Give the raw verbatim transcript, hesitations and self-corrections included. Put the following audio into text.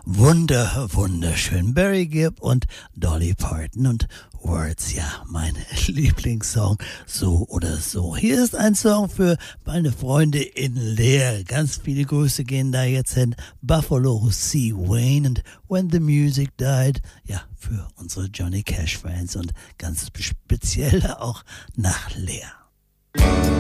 Wunder, wunderschön. Barry Gibb und Dolly Parton und Words, ja, mein Lieblingssong, so oder so. Hier ist ein Song für meine Freunde in Leer. Ganz viele Grüße gehen da jetzt hin. Buffalo C. Wayne und When the Music Died. Ja, für unsere Johnny Cash Fans und ganz speziell auch nach Leer.